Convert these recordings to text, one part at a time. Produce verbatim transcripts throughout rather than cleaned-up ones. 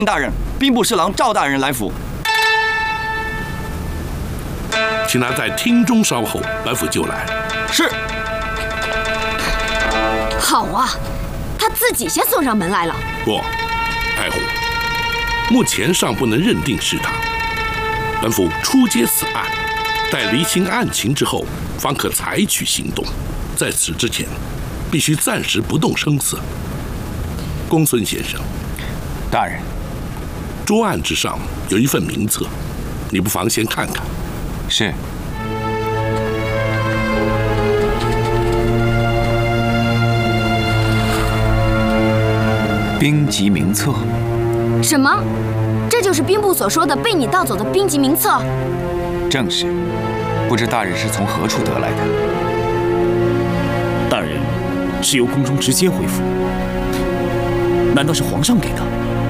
大人，兵部侍郎赵大人来府， 请他在厅中稍候，本府就来。 是。 好啊，他自己先送上门来了。 不，太后，目前尚不能认定是他。本府初接此案，待厘清案情之后，方可采取行动。在此之前，必须暂时不动声色。公孙先生， 大人， 桌案之上有一份名册，你不妨先看看。 是。 兵籍名册。 什么？这就是兵部所说的被你盗走的兵籍名册？ 正是。不知大人是从何处得来的？ 大人是由宫中直接回复，难道是皇上给的？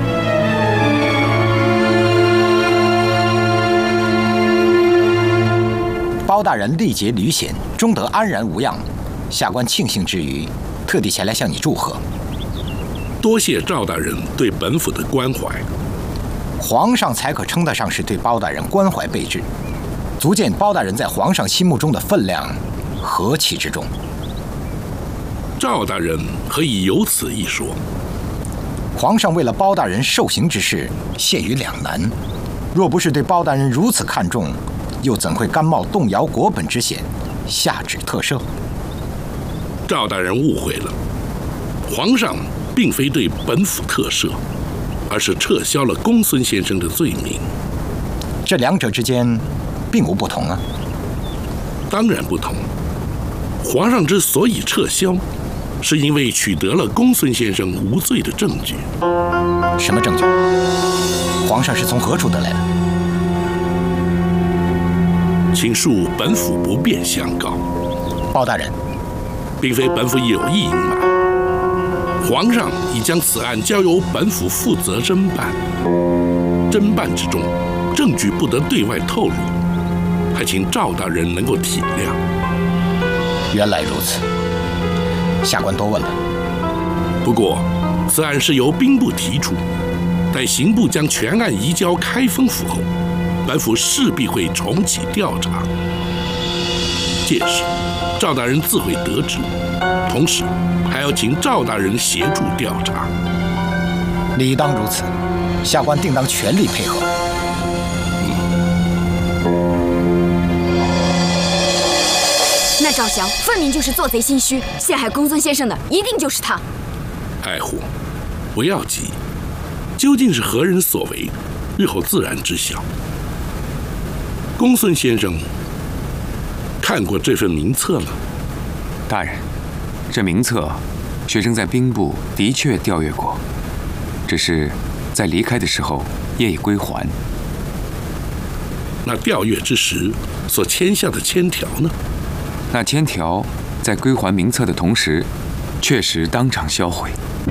包大人历劫屡险，终得安然无恙，下官庆幸之余，特地前来向你祝贺。 多谢赵大人对本府的关怀， 皇上才可称得上是对包大人关怀备至，足见包大人在皇上心目中的分量何其之重。 赵大人何以有此一说？ 皇上为了包大人受刑之事，陷于两难。若不是对包大人如此看重，又怎会甘冒动摇国本之险，下旨特赦？ 赵大人误会了，皇上并非对本府特赦，而是撤销了公孙先生的罪名。 这两者之间并无不同啊。 当然不同。皇上之所以撤销，是因为取得了公孙先生无罪的证据。 什么证据？皇上是从何处得来的？ 请恕本府不便相告。 包大人， 并非本府有意隐瞒，皇上已将此案交由本府负责侦办。侦办之中，证据不得对外透露，还请赵大人能够体谅。 原来如此，下官多问了。 不过，此案是由兵部提出，待刑部将全案移交开封府后，本府势必会重启调查。届时，赵大人自会得知，同时还要请赵大人协助调查。 理当如此，下官定当全力配合。 那赵翔分明就是做贼心虚，陷害公孙先生的一定就是他。 爱护，不要急，究竟是何人所为，日后自然知晓。公孙先生看过这份名册吗？ 大人，这名册，学生在兵部的确调阅过，只是在离开的时候业已归还。 那调阅之时所签下的签条呢？ 那签条在归还名册的同时，确实当场销毁。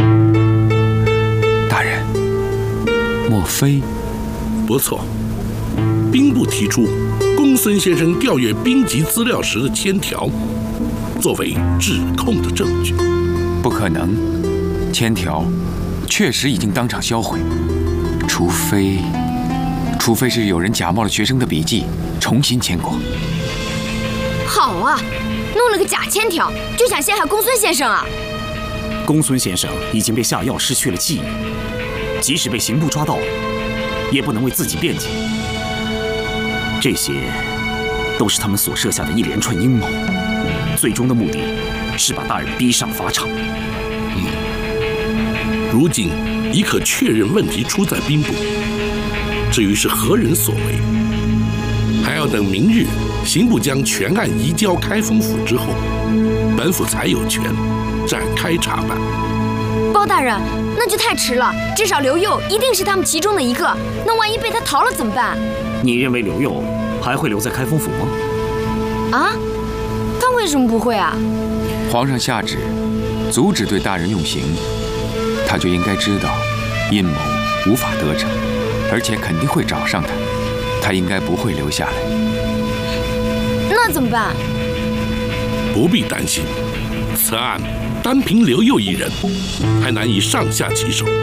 大人，莫非？ 不错，兵部提出公孙先生调阅兵籍资料时的签条，作为指控的证据。 不可能，签条确实已经当场销毁，除非，除非是有人假冒了学生的笔记，重新签过。 好啊，弄了个假签条，就想陷害公孙先生啊！ 公孙先生已经被下药失去了记忆，即使被刑部抓到，也不能为自己辩解。这些都是他们所设下的一连串阴谋，最终的目的是把大人逼上法场。 嗯，如今已可确认问题出在兵部，至于是何人所为，还要等明日刑部将全案移交开封府之后，本府才有权展开查办。 包大人，那就太迟了，至少刘佑一定是他们其中的一个，那万一被他逃了怎么办？ 你认为刘佑还会留在开封府吗？ 啊？他为什么不会啊？ 皇上下旨阻止对大人用刑，他就应该知道阴谋无法得逞，而且肯定会找上他，他应该不会留下来。 那怎么办？ 不必担心，此案单凭刘佑一人，还难以上下其手。